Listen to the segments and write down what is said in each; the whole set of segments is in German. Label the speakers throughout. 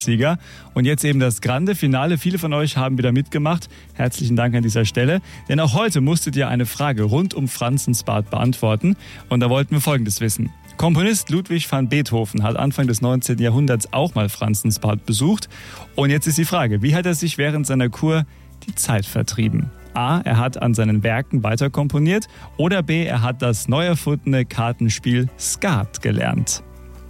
Speaker 1: Sieger. Und jetzt eben das grande Finale. Viele von euch haben wieder mitgemacht. Herzlichen Dank an dieser Stelle. Denn auch heute musstet ihr eine Frage rund um Franzensbad beantworten. Und da wollten wir Folgendes wissen. Komponist Ludwig van Beethoven hat Anfang des 19. Jahrhunderts auch mal Franzensbad besucht. Und jetzt ist die Frage, wie hat er sich während seiner Kur die Zeit vertrieben? A. Er hat an seinen Werken weiter komponiert. Oder B. Er hat das neu erfundene Kartenspiel Skat gelernt.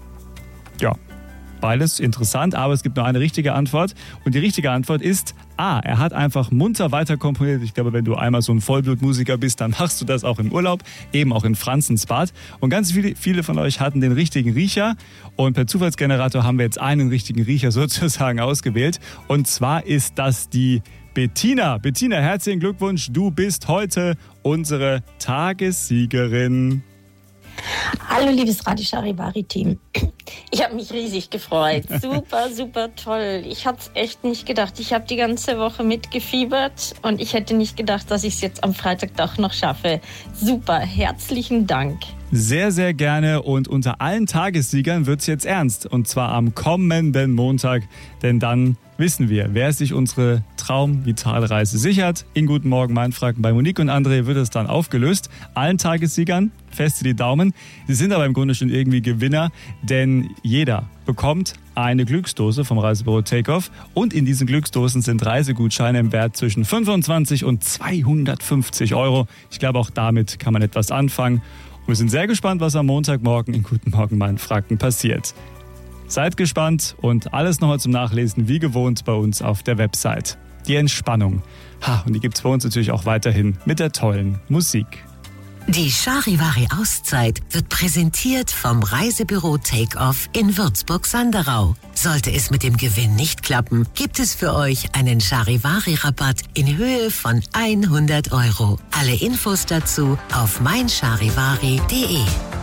Speaker 1: Ja. Beides interessant, aber es gibt nur eine richtige Antwort. Und die richtige Antwort ist A. Er hat einfach munter weiter komponiert. Ich glaube, wenn du einmal so ein Vollblutmusiker bist, dann machst du das auch im Urlaub, eben auch in Franzensbad. Und ganz viele von euch hatten den richtigen Riecher. Und per Zufallsgenerator haben wir jetzt einen richtigen Riecher sozusagen ausgewählt. Und zwar ist das die Bettina. Bettina, herzlichen Glückwunsch. Du bist heute unsere Tagessiegerin.
Speaker 2: Hallo liebes Radio Charivari-Team. Ich habe mich riesig gefreut. Super, super toll. Ich hatte es echt nicht gedacht. Ich habe die ganze Woche mitgefiebert und ich hätte nicht gedacht, dass ich es jetzt am Freitag doch noch schaffe. Super, herzlichen Dank.
Speaker 1: Sehr, sehr gerne und unter allen Tagessiegern wird es jetzt ernst. Und zwar am kommenden Montag, denn dann wissen wir, wer sich unsere Traum-Vitalreise sichert. In Guten Morgen Mainfranken bei Monique und André wird es dann aufgelöst. Allen Tagessiegern feste die Daumen. Sie sind aber im Grunde schon irgendwie Gewinner, denn jeder bekommt eine Glücksdose vom Reisebüro Takeoff und in diesen Glücksdosen sind Reisegutscheine im Wert zwischen 25 und 250 Euro. Ich glaube, auch damit kann man etwas anfangen. Und wir sind sehr gespannt, was am Montagmorgen in Guten Morgen Mainfranken passiert. Seid gespannt und alles nochmal zum Nachlesen, wie gewohnt, bei uns auf der Website. Die Entspannung. Und die gibt es bei uns natürlich auch weiterhin mit der tollen Musik.
Speaker 3: Die Charivari-Auszeit wird präsentiert vom Reisebüro Takeoff in Würzburg-Sanderau. Sollte es mit dem Gewinn nicht klappen, gibt es für euch einen Charivari-Rabatt in Höhe von 100 Euro. Alle Infos dazu auf meincharivari.de.